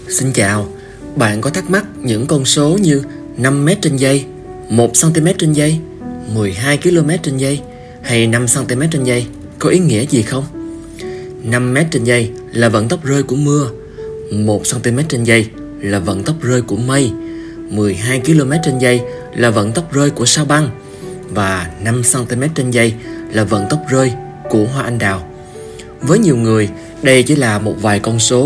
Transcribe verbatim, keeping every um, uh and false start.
Xin chào, bạn có thắc mắc những con số như năm mét trên giây, một xăng-ti-mét trên giây, mười hai ki lô mét trên giây hay năm xăng-ti-mét trên giây có ý nghĩa gì không? năm mét trên giây là vận tốc rơi của mưa, một xăng-ti-mét trên giây là vận tốc rơi của mây, mười hai ki lô mét trên giây là vận tốc rơi của sao băng và năm xăng-ti-mét trên giây là vận tốc rơi của hoa anh đào. Với nhiều người, đây chỉ là một vài con số